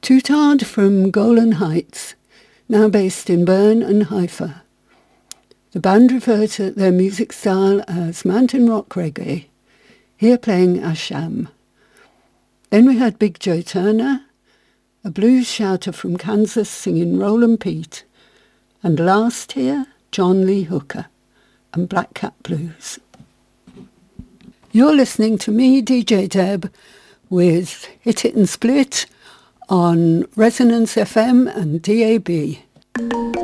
Tootard from Golan Heights, now based in Bern and Haifa. The band refer to their music style as mountain rock reggae, here playing Asham. Then we had Big Joe Turner, a blues shouter from Kansas singing Roland Pete, and last here, John Lee Hooker and Black Cat Blues. You're listening to me, DJ Deb, with Hit It and Split on Resonance FM and DAB.